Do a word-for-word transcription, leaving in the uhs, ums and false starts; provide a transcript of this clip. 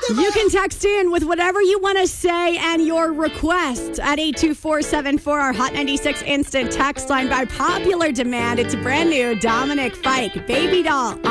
You can text in with whatever you want to say and your request at eight two four seven four, our Hot ninety-six instant text line. By popular demand, it's a brand new Dominic Fike, Baby Doll.